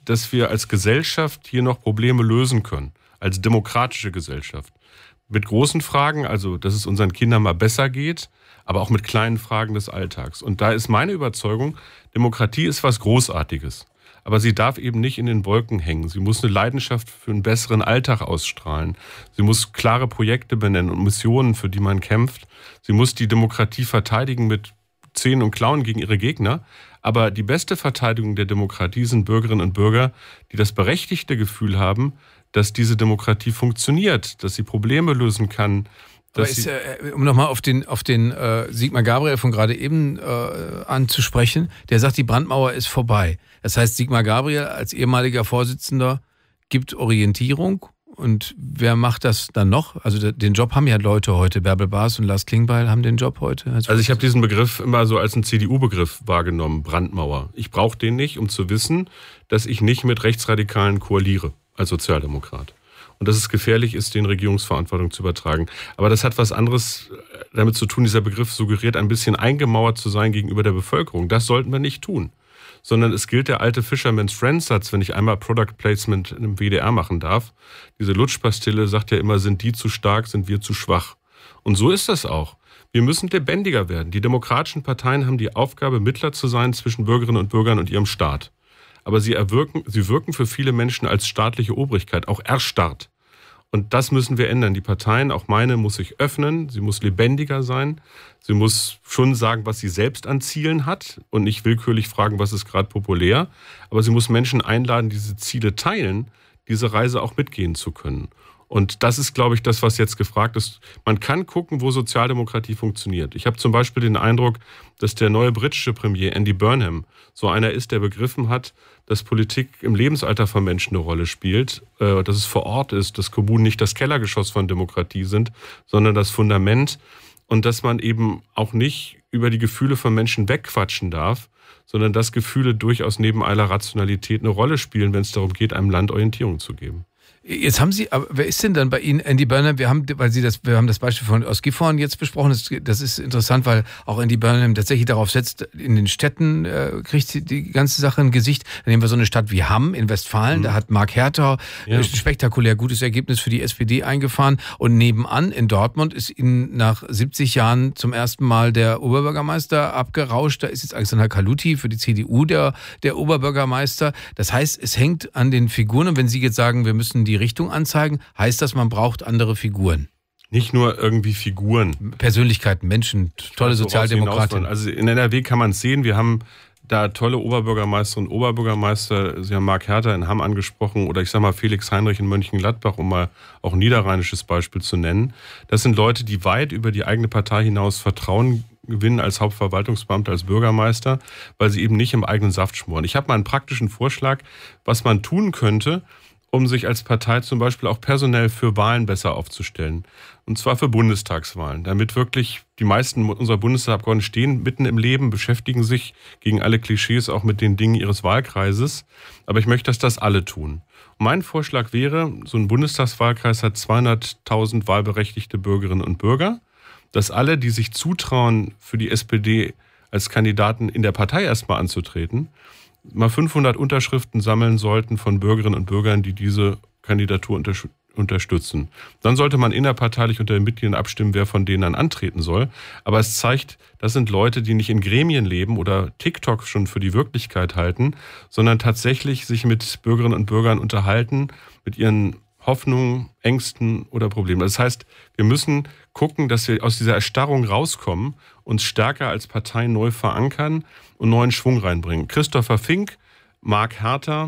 dass wir als Gesellschaft hier noch Probleme lösen können, als demokratische Gesellschaft. Mit großen Fragen, also dass es unseren Kindern mal besser geht, aber auch mit kleinen Fragen des Alltags. Und da ist meine Überzeugung, Demokratie ist was Großartiges. Aber sie darf eben nicht in den Wolken hängen. Sie muss eine Leidenschaft für einen besseren Alltag ausstrahlen. Sie muss klare Projekte benennen und Missionen, für die man kämpft. Sie muss die Demokratie verteidigen mit Zähnen und Klauen gegen ihre Gegner. Aber die beste Verteidigung der Demokratie sind Bürgerinnen und Bürger, die das berechtigte Gefühl haben, dass diese Demokratie funktioniert, dass sie Probleme lösen kann. Aber um nochmal auf den Sigmar Gabriel von gerade eben anzusprechen, der sagt, die Brandmauer ist vorbei. Das heißt, Sigmar Gabriel als ehemaliger Vorsitzender gibt Orientierung. Und wer macht das dann noch? Also den Job haben ja Leute heute. Bärbel Baas und Lars Klingbeil haben den Job heute. Also ich habe diesen Begriff immer so als einen CDU-Begriff wahrgenommen, Brandmauer. Ich brauche den nicht, um zu wissen, dass ich nicht mit Rechtsradikalen koaliere als Sozialdemokrat. Und dass es gefährlich ist, den Regierungsverantwortung zu übertragen. Aber das hat was anderes damit zu tun. Dieser Begriff suggeriert, ein bisschen eingemauert zu sein gegenüber der Bevölkerung. Das sollten wir nicht tun. Sondern es gilt der alte Fisherman's Friend-Satz, wenn ich einmal Product Placement im WDR machen darf. Diese Lutschpastille sagt ja immer, sind die zu stark, sind wir zu schwach. Und so ist das auch. Wir müssen lebendiger werden. Die demokratischen Parteien haben die Aufgabe, Mittler zu sein zwischen Bürgerinnen und Bürgern und ihrem Staat. Aber sie wirken für viele Menschen als staatliche Obrigkeit, auch erstarrt. Und das müssen wir ändern. Die Parteien, auch meine, muss sich öffnen, sie muss lebendiger sein, sie muss schon sagen, was sie selbst an Zielen hat und nicht willkürlich fragen, was ist gerade populär. Aber sie muss Menschen einladen, diese Ziele teilen, diese Reise auch mitgehen zu können. Und das ist, glaube ich, das, was jetzt gefragt ist. Man kann gucken, wo Sozialdemokratie funktioniert. Ich habe zum Beispiel den Eindruck, dass der neue britische Premier Andy Burnham so einer ist, der begriffen hat, dass Politik im Lebensalter von Menschen eine Rolle spielt, dass es vor Ort ist, dass Kommunen nicht das Kellergeschoss von Demokratie sind, sondern das Fundament und dass man eben auch nicht über die Gefühle von Menschen wegquatschen darf, sondern dass Gefühle durchaus neben aller Rationalität eine Rolle spielen, wenn es darum geht, einem Land Orientierung zu geben. Jetzt haben Sie, aber wer ist denn dann bei Ihnen, Andy Burnham? Wir haben das Beispiel aus Gifhorn jetzt besprochen. Das ist interessant, weil auch Andy Burnham tatsächlich darauf setzt, in den Städten kriegt die ganze Sache ein Gesicht. Dann nehmen wir so eine Stadt wie Hamm in Westfalen. Da hat Mark Herter ein spektakulär gutes Ergebnis für die SPD eingefahren. Und nebenan in Dortmund ist Ihnen nach 70 Jahren zum ersten Mal der Oberbürgermeister abgerauscht. Da ist jetzt Alexander Kaluti für die CDU der Oberbürgermeister. Das heißt, es hängt an den Figuren. Und wenn Sie jetzt sagen, wir müssen die Richtung anzeigen, heißt das, man braucht andere Figuren. Nicht nur irgendwie Figuren. Persönlichkeiten, Menschen, tolle Sozialdemokraten. Also in NRW kann man es sehen, wir haben da tolle Oberbürgermeisterinnen und Oberbürgermeister. Sie haben Mark Herter in Hamm angesprochen oder ich sage mal Felix Heinrich in Mönchengladbach, um mal auch ein niederrheinisches Beispiel zu nennen. Das sind Leute, die weit über die eigene Partei hinaus Vertrauen gewinnen als Hauptverwaltungsbeamter, als Bürgermeister, weil sie eben nicht im eigenen Saft schmoren. Ich habe mal einen praktischen Vorschlag, was man tun könnte, um sich als Partei zum Beispiel auch personell für Wahlen besser aufzustellen. Und zwar für Bundestagswahlen, damit wirklich die meisten unserer Bundestagsabgeordneten stehen mitten im Leben, beschäftigen sich gegen alle Klischees auch mit den Dingen ihres Wahlkreises. Aber ich möchte, dass das alle tun. Und mein Vorschlag wäre, so ein Bundestagswahlkreis hat 200.000 wahlberechtigte Bürgerinnen und Bürger, dass alle, die sich zutrauen, für die SPD als Kandidaten in der Partei erstmal anzutreten, mal 500 Unterschriften sammeln sollten von Bürgerinnen und Bürgern, die diese Kandidatur unterstützen. Dann sollte man innerparteilich unter den Mitgliedern abstimmen, wer von denen dann antreten soll. Aber es zeigt, das sind Leute, die nicht in Gremien leben oder TikTok schon für die Wirklichkeit halten, sondern tatsächlich sich mit Bürgerinnen und Bürgern unterhalten, mit ihren Hoffnungen, Ängsten oder Problemen. Das heißt, wir müssen gucken, dass wir aus dieser Erstarrung rauskommen, uns stärker als Partei neu verankern und neuen Schwung reinbringen. Christopher Fink, Mark Herter,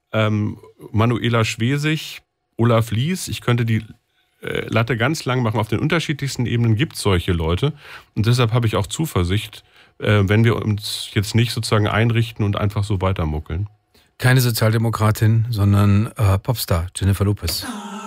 Manuela Schwesig, Olaf Lies, ich könnte die Latte ganz lang machen. Auf den unterschiedlichsten Ebenen gibt es solche Leute. Und deshalb habe ich auch Zuversicht, wenn wir uns jetzt nicht sozusagen einrichten und einfach so weitermuckeln. Keine Sozialdemokratin, sondern Popstar Jennifer Lopez.